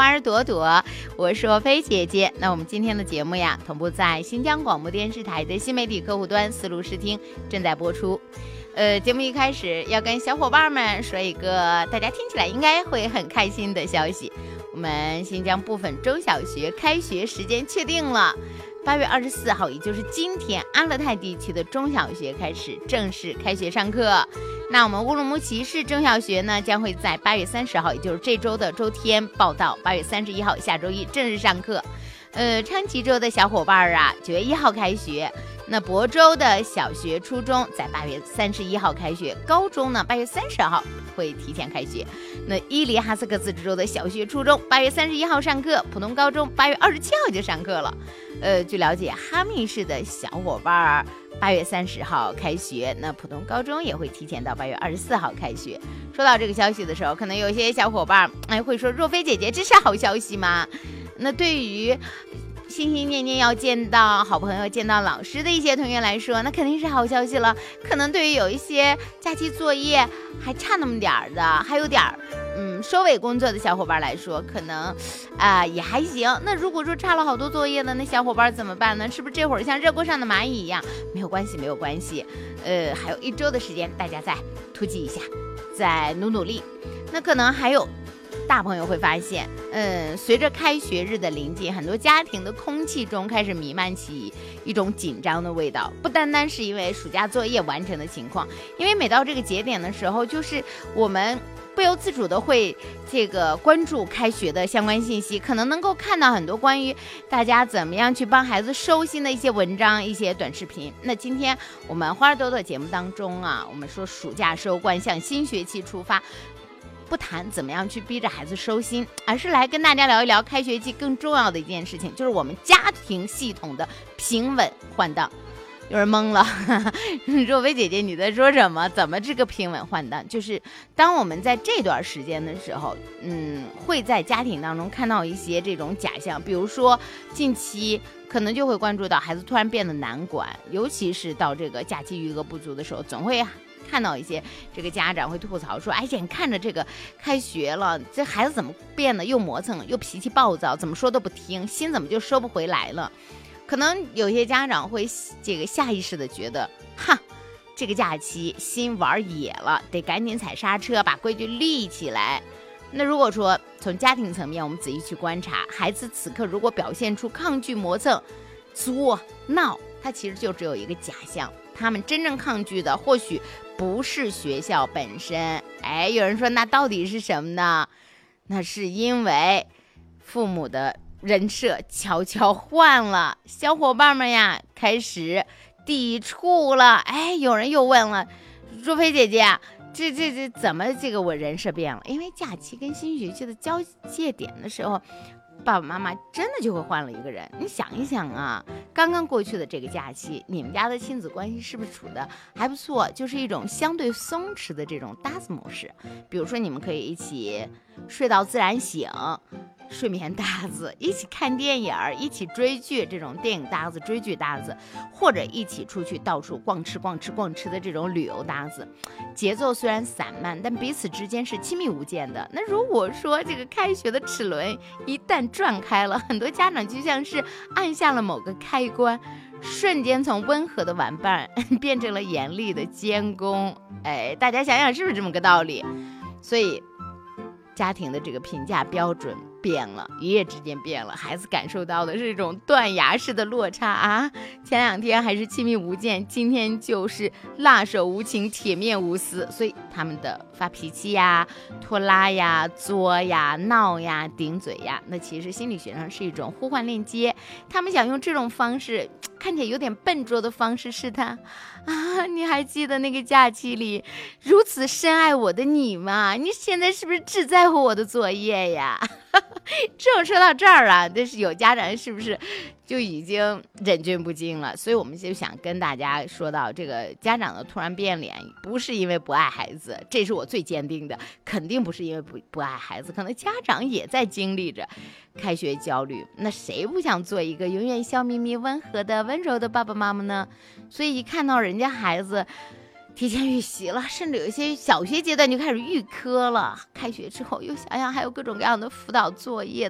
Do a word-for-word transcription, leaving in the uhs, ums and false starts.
花儿朵朵，我是若飞姐姐。那我们今天的节目呀，同步在新疆广播电视台的新媒体客户端思路视听正在播出。呃，节目一开始要跟小伙伴们说一个大家听起来应该会很开心的消息，我们新疆部分中小学开学时间确定了。八月二十四号，也就是今天，阿勒泰地区的中小学开始正式开学上课。那我们乌鲁木齐市中小学呢，将会在八月三十号，也就是这周的周天报到，八月三十一号下周一正式上课。呃，昌吉州的小伙伴啊，九月一号开学。那亳州的小学、初中在八月三十一号开学，高中呢八月三十号会提前开学。那伊犁哈萨克自治州的小学、初中八月三十一号上课，普通高中八月二十七号就上课了。呃，据了解，哈密市的小伙伴八月三十号开学，那普通高中也会提前到八月二十四号开学。说到这个消息的时候，可能有些小伙伴哎会说，若飞姐姐，这是好消息吗？那对于心心念念要见到好朋友、见到老师的一些同学来说，那肯定是好消息了。可能对于有一些假期作业还差那么点儿的，还有点儿嗯收尾工作的小伙伴来说，可能啊、呃、也还行。那如果说差了好多作业的那小伙伴怎么办呢？是不是这会儿像热锅上的蚂蚁一样？没有关系，没有关系。呃，还有一周的时间，大家再突击一下，再努努力。那可能还有大朋友会发现，嗯，随着开学日的临近，很多家庭的空气中开始弥漫起一种紧张的味道，不单单是因为暑假作业完成的情况，因为每到这个节点的时候，就是我们不由自主的会这个关注开学的相关信息，可能能够看到很多关于大家怎么样去帮孩子收心的一些文章、一些短视频。那今天我们花儿朵朵节目当中啊，我们说暑假收官，向新学期出发，不谈怎么样去逼着孩子收心，而是来跟大家聊一聊开学季更重要的一件事情，就是我们家庭系统的平稳换挡。有人懵了，若薇姐姐你在说什么？怎么这个平稳换挡？就是当我们在这段时间的时候，嗯，会在家庭当中看到一些这种假象，比如说近期可能就会关注到孩子突然变得难管，尤其是到这个假期余额不足的时候，总会看到一些这个家长会吐槽说，哎，眼看着这个开学了，这孩子怎么变得又磨蹭又脾气暴躁，怎么说都不听，心怎么就收不回来了？可能有些家长会这个下意识的觉得，哈，这个假期心玩野了，得赶紧踩刹车，把规矩立起来。那如果说从家庭层面我们仔细去观察，孩子此刻如果表现出抗拒、磨蹭、作、闹，他其实就只有一个假象，他们真正抗拒的或许不是学校本身。哎，有人说那到底是什么呢？那是因为父母的人设悄悄换了，小伙伴们呀开始抵触了。哎，有人又问了，若飞姐姐，这这这怎么这个我人设变了？因为假期跟新学期的交界点的时候，爸爸妈妈真的就会换了一个人。你想一想啊，刚刚过去的这个假期，你们家的亲子关系是不是处的还不错？就是一种相对松弛的这种搭子模式。比如说你们可以一起睡到自然醒，睡眠搭子，一起看电影，一起追剧，这种电影搭子、追剧搭子，或者一起出去到处逛吃逛吃逛吃的这种旅游搭子。节奏虽然散漫，但彼此之间是亲密无间的。那如果说这个开学的齿轮一旦转开了，很多家长就像是按下了某个开关，瞬间从温和的玩伴变成了严厉的监工。哎，大家想想是不是这么个道理？所以家庭的这个评价标准变了，一夜之间变了，孩子感受到的是一种断崖式的落差啊！前两天还是亲密无间，今天就是辣手无情，铁面无私，所以他们的发脾气呀、拖拉呀、作呀、闹呀、顶嘴呀，那其实心理学上是一种互换链接，他们想用这种方式，看起来有点笨拙的方式试探啊，你还记得那个假期里如此深爱我的你吗？你现在是不是只在乎我的作业呀？这种说到这儿了，但是有家长是不是就已经忍俊不禁了？所以我们就想跟大家说到，这个家长的突然变脸不是因为不爱孩子，这是我最坚定的，肯定不是因为不不爱孩子，可能家长也在经历着开学焦虑。那谁不想做一个永远笑眯眯、温和的、温柔的爸爸妈妈呢？所以一看到人家孩子提前预习了，甚至有一些小学阶段就开始预科了，开学之后又想想还有各种各样的辅导作业